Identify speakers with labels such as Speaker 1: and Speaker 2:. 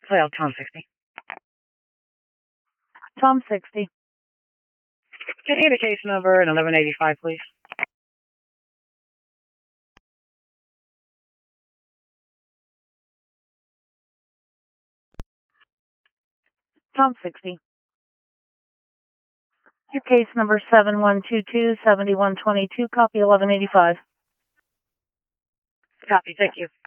Speaker 1: Well, Tom 60.
Speaker 2: Tom 60.
Speaker 1: Can you get a case number and 1185, please?
Speaker 2: Tom 60. Your case number 7122-7122, copy 1185.
Speaker 1: Copy, thank you.